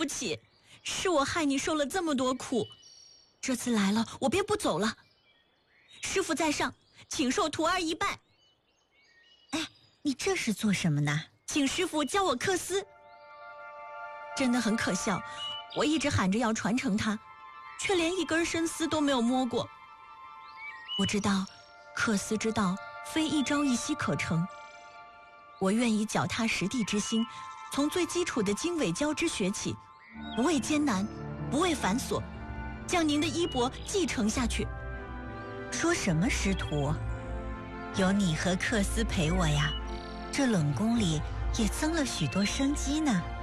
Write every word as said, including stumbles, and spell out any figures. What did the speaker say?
不起，是我害你受了这么多苦，这次来了，我便不走了。师父在上，请受徒儿一拜。 哎，你这是做什么呢？ 请师父教我缂丝。真的很可笑，我一直喊着要传承它，却连一根生丝都没有摸过。我知道缂丝之道非一朝一夕可成，我愿以脚踏实地之心，从最基础的经纬交织学起，不畏艰难，不畏繁琐，将您的衣钵继承下去。 说什么师徒？有你和缂丝陪我呀，这冷宫里也增了许多生机呢。